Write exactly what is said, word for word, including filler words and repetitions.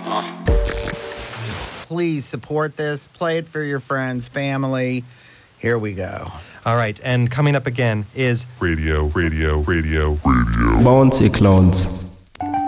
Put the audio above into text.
Please support this. Play it for your friends, family. Here we go. All right, and coming up again is Radio, radio, radio, radio. Bouncy Clones.